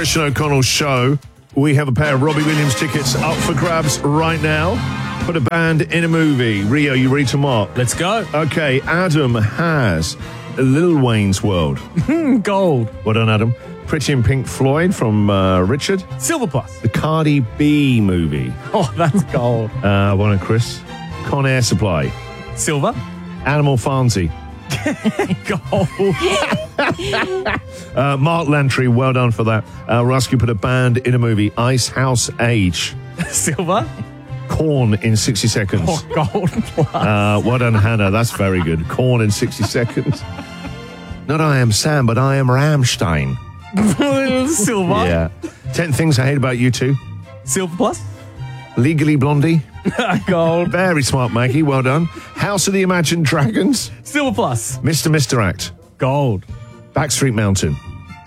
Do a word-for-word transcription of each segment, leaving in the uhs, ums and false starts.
Christian O'Connell Show. We have a pair of Robbie Williams tickets up for grabs right now. Put a band in a movie. Rio, you ready to mark? Let's go. Okay, Adam has Lil Wayne's World. Gold. Well done, Adam. Pretty in Pink Floyd from uh, Richard. Silver plus. The Cardi B movie. Oh, that's gold. Uh, well done, Chris. Con Air Supply. Silver. Animal Farmsy. Gold. uh, Mark Lantry, well done for that. Uh, Rusky put a band in a movie. Ice House Age. Silver. Corn in sixty seconds. Oh, gold plus. Uh, well done, Hannah. That's very good. Corn in sixty seconds. Not I am Sam, but I am Rammstein. Silver. Yeah. Ten things I hate about you two. Silver plus. Legally Blondie. Gold. Very smart, Maggie. Well done. House of the Imagined Dragons. Silver plus. Mister Mister Act. Gold. Backstreet Mountain.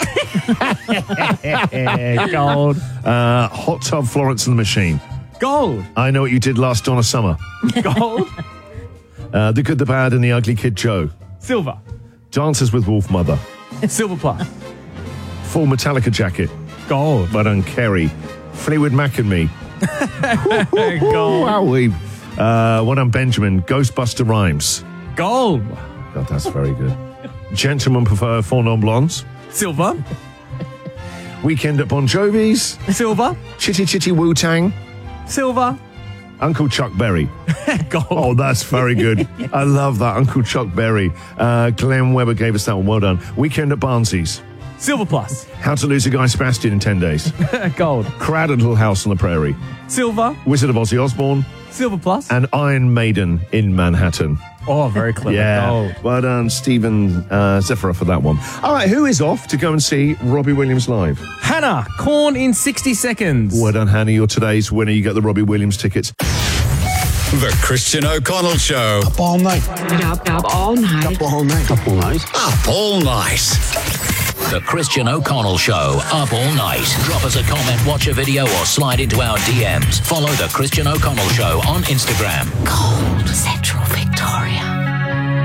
Gold. Uh, Hot Tub Florence and the Machine. Gold. I Know What You Did Last Donna Summer. Gold. Uh, the Good, the Bad, and the Ugly Kid Joe. Silver. Dances with Wolf Mother. Silver plus. Full Metallica Jacket. Gold. Well done, Kerry. Fleetwood Mac and Me. Gold. Wowee. Uh, well done, Benjamin. Ghostbuster Rhymes. Gold. God, that's very good. Gentlemen prefer Four Non-Blondes. Silver. Weekend at Bon Jovi's. Silver. Chitty Chitty Wu-Tang. Silver. Uncle Chuck Berry. Gold. Oh, that's very good. I love that. Uncle Chuck Berry. Uh, Glenn Webber gave us that one. Well done. Weekend at Barnsley's. Silver plus. How to Lose a Guy Sebastian in ten days. Gold. Crowded Little House on the Prairie. Silver. Wizard of Ozzy Osbourne. Silver plus. And Iron Maiden in Manhattan. Oh, very clever. Yeah. Gold. Well done, Stephen uh, Zephyr for that one. All right, who is off to go and see Robbie Williams live? Hannah, Corn in sixty seconds. Well done, Hannah. You're today's winner. You get the Robbie Williams tickets. The Christian O'Connell Show. Up all night. Up, up all night. Up all night. Up all night. Up all night. The Christian O'Connell Show, up all night. Drop us a comment, watch a video, or slide into our D Ms. Follow The Christian O'Connell Show on Instagram. Cold Central Victoria.